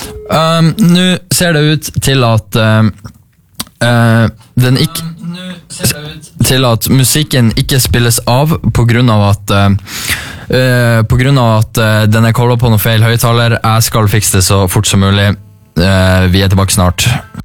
Nå ser det ut til at den ikke til at musikken ikke spilles av på grunn av at den er koblet på noe feil høyttaler. Jeg skal fikse det så fort som mulig. Vi er tilbake snart.